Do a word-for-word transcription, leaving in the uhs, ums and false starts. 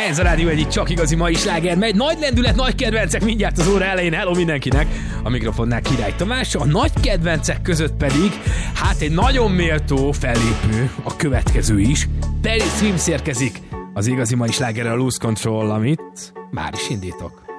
Ez a rádió egyik csak igazi mai sláger, megy nagy lendület, nagy kedvencek mindjárt az óra elején. Hello mindenkinek! A mikrofonnál Király Tamás, a nagy kedvencek között pedig hát egy nagyon méltó fellépő, a következő is. Terry Swims érkezik az igazi mai slágerrel, a Lose Control, amit már is indítok.